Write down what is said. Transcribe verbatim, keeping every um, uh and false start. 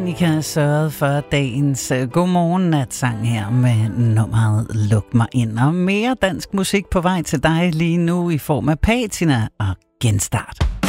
Nika sørgede for dagens godmorgen-natsang her med nummeret Luk mig ind. Og mere dansk musik på vej til dig lige nu i form af Patina og Genstart.